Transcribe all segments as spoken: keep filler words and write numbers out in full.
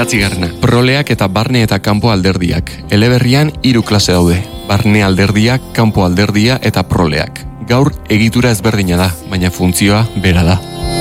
Bederatzigarrena, proleak eta barne eta kanpo alderdiak. Eleberrian hiru klase daude. Barne alderdia, kanpo alderdia eta proleak. Gaur egitura ezberdina da, baina funtzioa bera da.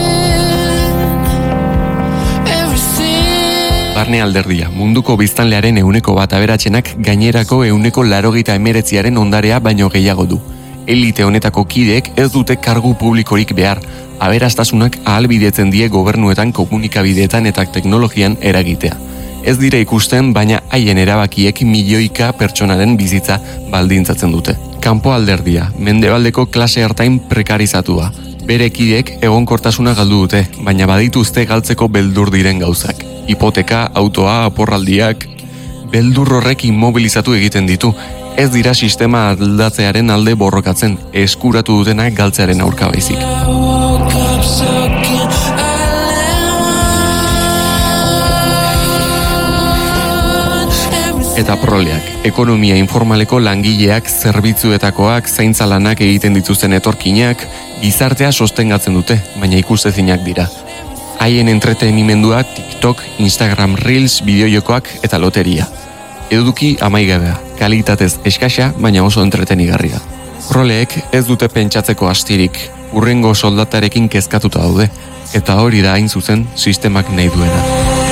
Barne alderdia, munduko biztanlearen euneko bat aberatsenak gainerako euneko laurogeita hemeretziaren ondarea baino gehiago du. Elite honetako kideek ez dute kargu publikorik behar, aberastasunak ahalbidetzen die gobernuetan, komunikabideetan eta teknologian eragitea. Ez dire ikusten, baina haien erabakiek milioika pertsonaren bizitza baldintzatzen dute. Kanpo alderdia, mendebaldeko klase hartain prekarizatua. Bere kideek egonkortasuna galdu dute, baina badituzte galtzeko beldur diren gauzak. Hipoteka, autoa, aporraldiak, beldur horrek immobilizatu egiten ditu. Ez dira sistema aldatzearen alde borrokatzen, eskuratu dutenak galtzearen aurka baizik. Eta proleak, ekonomia informaleko langileak, zerbitzuetakoak, zaintza lanak egiten dituzten etorkinak, gizartea sostengatzen dute, baina ikustezinak dira. Haien entretenimendua TikTok, Instagram Reels, bideojokoak eta loteria. Eduki amaigabea, kalitatez eskasa, baina oso entretenigarria. Proleek ez dute pentsatzeko astirik, hurrengo soldatarekin kezkatuta daude, eta hori da hain zuzen sistemak nahi duena.